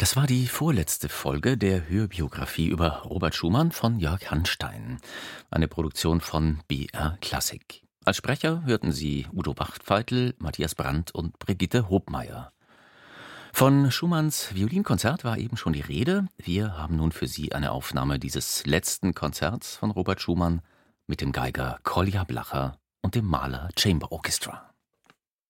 Das war die vorletzte Folge der Hörbiografie über Robert Schumann von Jörg Hanstein, eine Produktion von BR Klassik. Als Sprecher hörten Sie Udo Wachtfeitel, Matthias Brandt und Brigitte Hobmeier. Von Schumanns Violinkonzert war eben schon die Rede. Wir haben nun für Sie eine Aufnahme dieses letzten Konzerts von Robert Schumann mit dem Geiger Kolja Blacher und dem Mahler Chamber Orchestra.